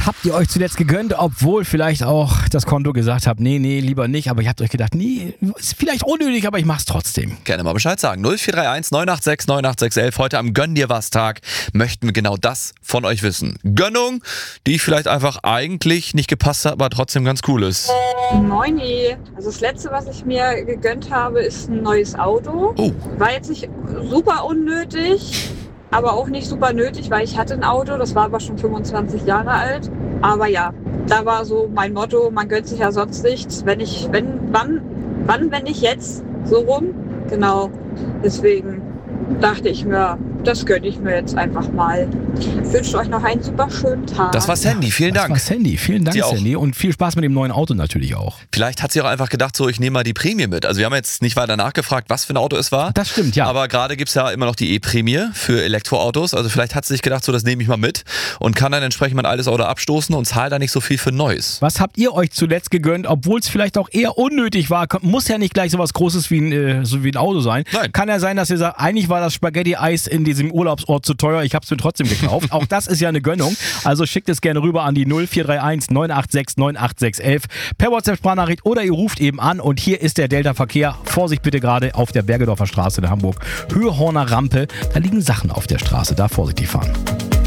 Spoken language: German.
habt ihr euch zuletzt gegönnt, obwohl vielleicht auch das Konto gesagt hat, nee, lieber nicht, aber ihr habt euch gedacht, nee, ist vielleicht unnötig, aber ich mach's trotzdem. Gerne mal Bescheid sagen. 0431 986 98611. Heute am Gönn dir was Tag möchten wir genau das von euch wissen. Gönnung, die vielleicht einfach eigentlich nicht gepasst hat, aber trotzdem ganz cool ist. Moini. Also das letzte, was ich mir gegönnt habe, ist ein neues Auto. Oh. War jetzt nicht super unnötig, aber auch nicht super nötig, weil ich hatte ein Auto, das war aber schon 25 Jahre alt. Aber ja, da war so mein Motto, man gönnt sich ja sonst nichts. Wenn nicht jetzt, so rum. Genau, deswegen dachte ich mir, das gönne ich mir jetzt einfach mal. Ich wünsche euch noch einen super schönen Tag. Das war Sandy, vielen Dank. Das war Sandy, vielen Dank, Sie auch. Sandy. Und viel Spaß mit dem neuen Auto natürlich auch. Vielleicht hat sie auch einfach gedacht, so ich nehme mal die Prämie mit. Also wir haben jetzt nicht weiter nachgefragt, was für ein Auto es war. Das stimmt, ja. Aber gerade gibt es ja immer noch die E-Prämie für Elektroautos. Also vielleicht hat sie sich gedacht, so das nehme ich mal mit und kann dann entsprechend mein altes Auto abstoßen und zahlt da nicht so viel für Neues. Was habt ihr euch zuletzt gegönnt, obwohl es vielleicht auch eher unnötig war? Muss ja nicht gleich so was Großes wie ein Auto sein. Nein. Kann ja sein, dass ihr sagt, eigentlich war das Spaghetti-Eis in diesem Urlaubsort zu teuer, ich habe es mir trotzdem gekauft. Auch das ist ja eine Gönnung. Also schickt es gerne rüber an die 0431 986 98611 per WhatsApp-Sprachnachricht oder ihr ruft eben an. Und hier ist der Delta-Verkehr. Vorsicht bitte gerade auf der Bergedorfer Straße in Hamburg. Höhehorner Rampe. Da liegen Sachen auf der Straße. Da vorsichtig fahren.